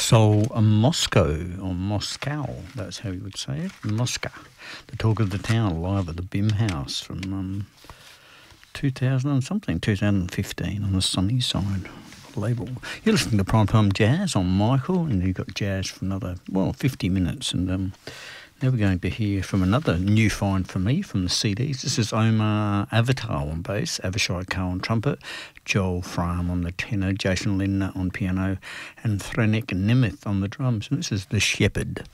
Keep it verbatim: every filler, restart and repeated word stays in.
Soul Moscow, or Moscow, that's how you would say it, Moscow. The talk of the town, live at the B I M House from um, two thousand and something, two thousand fifteen on the Sunny Side label. You're listening to Primetime Jazz on Michael, and you've got jazz for another, well, fifty minutes, and um, now we're going to hear from another new find for me from the C Ds. This is Omar Avatar on bass, Avishai Khan on trumpet, Joel Fram on the tenor, Jason Lindner on piano, and Threnik Nemeth on the drums. And this is The Shepherd.